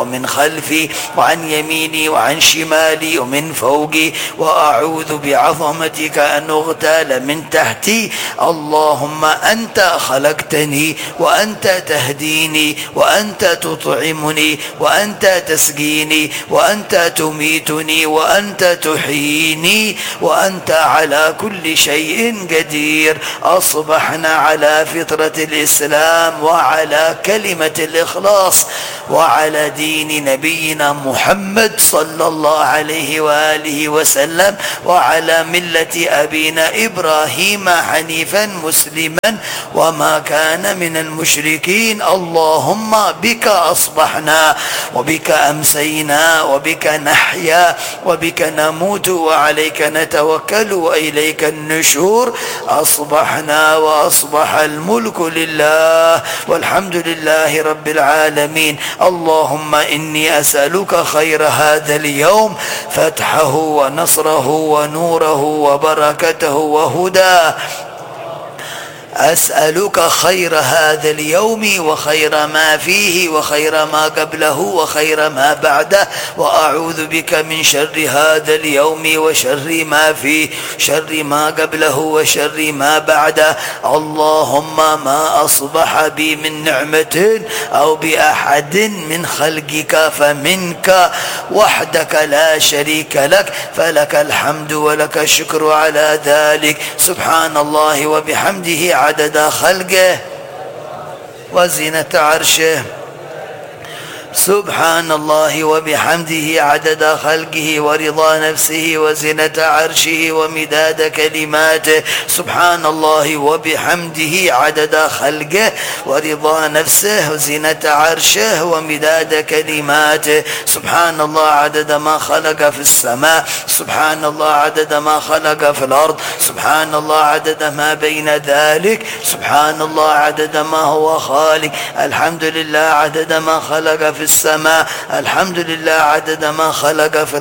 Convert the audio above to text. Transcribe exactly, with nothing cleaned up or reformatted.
ومن خلفي وعن يميني وعن شمالي ومن فوقي، وأعوذ بعظمتك أن أغتال من تحتي. اللهم أنت خلقتني وأنت تهديني وأنت تطعمني وأنت تسقيني وأنت تميتني وأنت تحييني وأنت على كل شيء قدير. أصبحنا على فطرة الإسلام وعلى كلمة الإخلاص وعلى دين نبينا محمد صلى الله عليه وآله وسلم وعلى ملة أبينا إبراهيم حنيفا مسلما وما كان من المشركين. اللهم بك أصبحنا وبك أمسينا وبك نحيا وبك نموت وعليك نتوكل وإليك النشور. أصبحنا وأصبح الملك لله والحمد لله رب العالمين. اللهم إني أسألك خير هذا اليوم، فتحه ونصره ونوره وبركته وهداه. أسألك خير هذا اليوم وخير ما فيه وخير ما قبله وخير ما بعده، وأعوذ بك من شر هذا اليوم وشر ما فيه، شر ما قبله وشر ما بعده. اللهم ما أصبح بي من نعمة أو بأحد من خلقك فمنك وحدك لا شريك لك، فلك الحمد ولك الشكر على ذلك. سبحان الله وبحمده عدد خلقه وزنة عرشه. سبحان الله وبحمده عدد خلقه ورضا نفسه وزنة عرشه ومداد كلماته. سبحان الله وبحمده عدد خلقه ورضا نفسه وزنة عرشه ومداد كلماته. سبحان الله عدد ما خلق في السماء، سبحان الله عدد ما خلق في الأرض، سبحان الله عدد ما بين ذلك، سبحان الله عدد ما هو خالق. الحمد لله عدد ما خلق في السماء، الحمد لله عدد ما خلق في